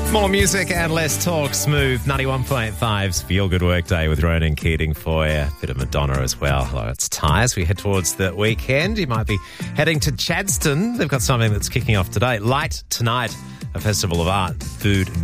More music and less talk. Smooth 91.5's Feel Good Workday with Ronan Keating for you. A bit of Madonna as well. Well, it's ties. We head towards the weekend. You might be heading to Chadstone. They've got something that's kicking off today. Light Tonight, a festival of art, food,